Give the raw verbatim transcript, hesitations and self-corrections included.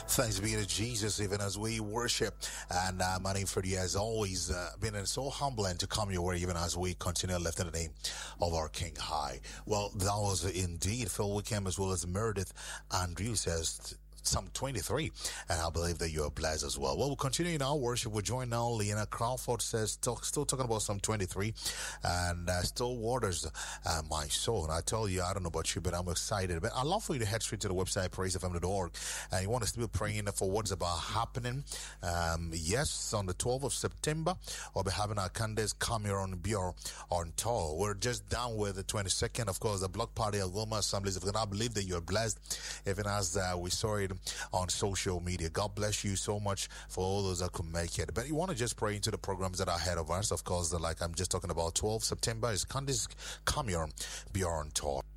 Thanks be to Jesus, even as we worship. And uh, my name for you has always uh, been so humbling to come your way, even as we continue lifting the name of our King high. Well, that was indeed Phil Wickham as well as Meredith Andrews says Psalm twenty-three, and I believe that you are blessed as well. Well, we'll continue in our worship. We're joined now. Leanna Crawford says, talk, still talking about Psalm twenty-three, and uh, still waters uh, my soul. And I tell you, I don't know about you, but I'm excited. But I'd love for you to head straight to the website, praise f m dot org, and you want us to be praying for what's about happening. Um, yes, on the twelfth of September, we'll be having our Candace Cameron Beer on tour. We're just down with the twenty-second, of course, the block party at Wilma Assemblies of God. I believe that you're blessed, even as uh, we saw it on social media. God bless you so much for all those that could make it. But you want to just pray into the programs that are ahead of us. Of course, like I'm just talking about twelfth September is Candice Cameron Beyond Tour.